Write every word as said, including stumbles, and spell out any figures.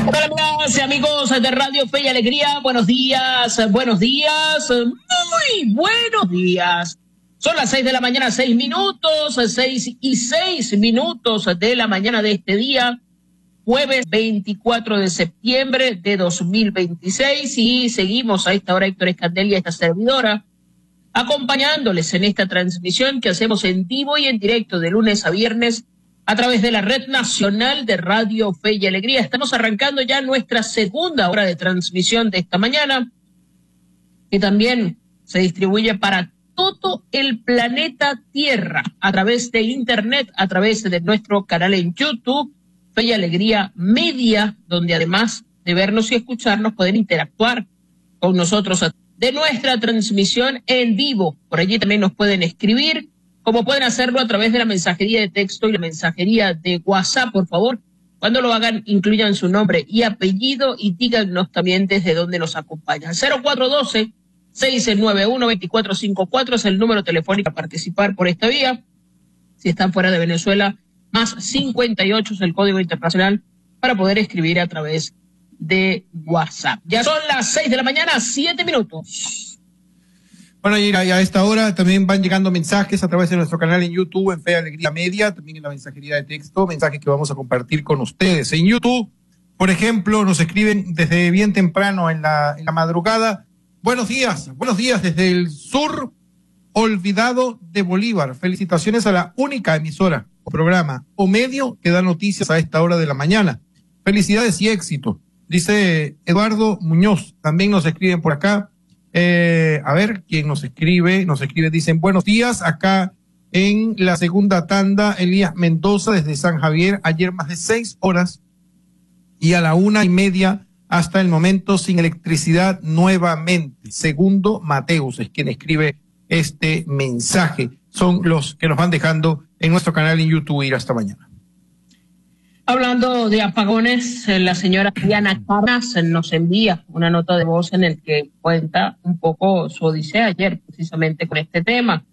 Hola amigas y amigos de Radio Fe y Alegría, buenos días, buenos días, muy buenos días. Son las seis de la mañana, seis minutos, seis y seis minutos de la mañana de este día, jueves veinticuatro de septiembre de dos mil veintiséis, y seguimos a esta hora Héctor Escandel y esta servidora, acompañándoles en esta transmisión que hacemos en vivo y en directo de lunes a viernes a través de la Red Nacional de Radio Fe y Alegría. Estamos arrancando ya nuestra segunda hora de transmisión de esta mañana, que también se distribuye para todo el planeta Tierra a través de Internet, a través de nuestro canal en YouTube, Fe y Alegría Media, donde además de vernos y escucharnos pueden interactuar con nosotros de nuestra transmisión en vivo. Por allí también nos pueden escribir, como pueden hacerlo a través de la mensajería de texto y la mensajería de WhatsApp. Por favor, cuando lo hagan, incluyan su nombre y apellido y díganos también desde dónde nos acompañan. cero cuatro uno dos, seis nueve uno, dos cuatro cinco cuatro es el número telefónico para participar por esta vía. Si están fuera de Venezuela, más cincuenta y ocho es el código internacional para poder escribir a través de WhatsApp. Ya son las seis de la mañana, siete minutos. Bueno, y a esta hora también van llegando mensajes a través de nuestro canal en YouTube, en Fe y Alegría Media, también en la mensajería de texto, mensajes que vamos a compartir con ustedes. En YouTube, por ejemplo, nos escriben desde bien temprano en la, en la madrugada. Buenos días, buenos días desde el sur olvidado de Bolívar. Felicitaciones a la única emisora o programa o medio que da noticias a esta hora de la mañana. Felicidades y éxito, dice Eduardo Muñoz. También nos escriben por acá. Eh, a ver, ¿quién nos escribe? Nos escribe, dicen, buenos días, acá en la segunda tanda, Elías Mendoza desde San Javier, ayer más de seis horas y a la una y media hasta el momento sin electricidad nuevamente. Segundo, Mateus es quien escribe este mensaje. Son los que nos van dejando en nuestro canal en YouTube. Ir hasta mañana. Hablando de apagones, la señora Diana Carnas nos envía una nota de voz en el que cuenta un poco su odisea ayer, precisamente con este tema.